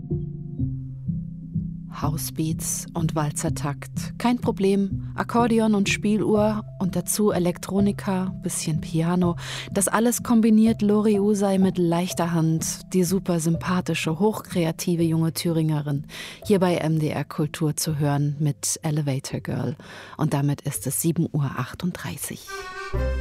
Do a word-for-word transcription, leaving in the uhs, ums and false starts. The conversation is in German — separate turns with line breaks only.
Housebeats und Walzertakt, kein Problem. Akkordeon und Spieluhr und dazu Elektronika, bisschen Piano. Das alles kombiniert Lori Usai mit leichter Hand, die super sympathische, hochkreative junge Thüringerin. Hier bei M D R Kultur zu hören mit Elevator Girl. Und damit ist es sieben Uhr achtunddreißig.